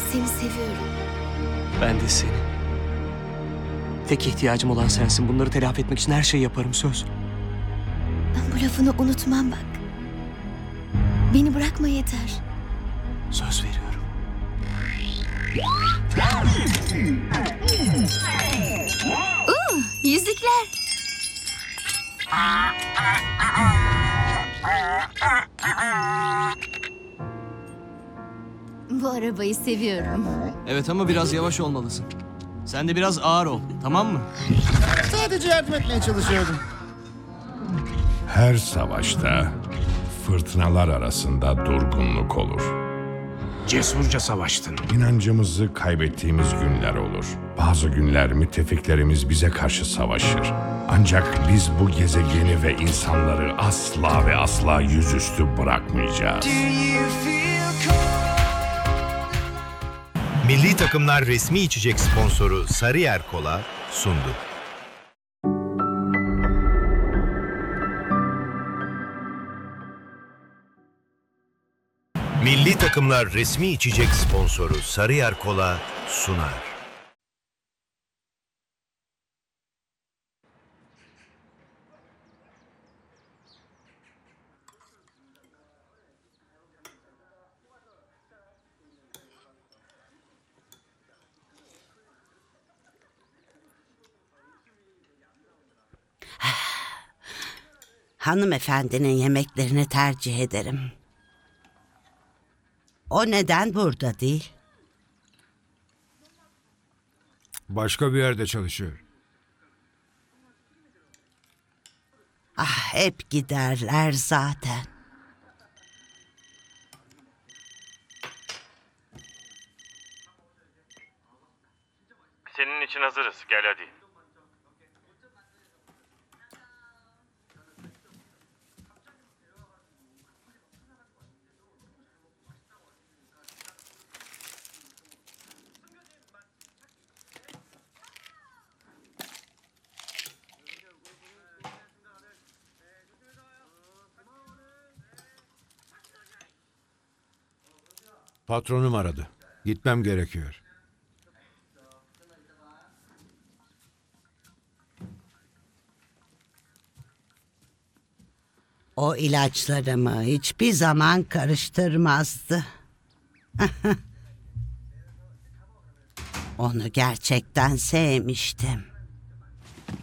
Seni seviyorum. Ben de seni. Tek ihtiyacım olan sensin. Bunları telafi etmek için her şeyi yaparım, söz. Bu lafını unutmam bak. Beni bırakma yeter. Söz veriyorum. Yüzükler. Bu arabayı seviyorum. Evet ama biraz yavaş olmalısın. Sen de biraz ağır ol, tamam mı? Sadece yardım etmeye çalışıyordum. Her savaşta fırtınalar arasında durgunluk olur. Cesurca savaştın. İnancımızı kaybettiğimiz günler olur. Bazı günler müttefiklerimiz bize karşı savaşır. Ancak biz bu gezegeni ve insanları asla ve asla yüzüstü bırakmayacağız. Milli takımlar resmi içecek sponsoru Sarıyer Kola sundu. Milli takımlar resmi içecek sponsoru Sarıyer Kola sunar. Hanımefendinin yemeklerini tercih ederim. O neden burada değil? Başka bir yerde çalışıyor. Ah, hep giderler zaten. Senin için hazırız. Gel hadi. Patronum aradı. Gitmem gerekiyor. O ilaçlarımı hiçbir zaman karıştırmazdı. Onu gerçekten sevmiştim.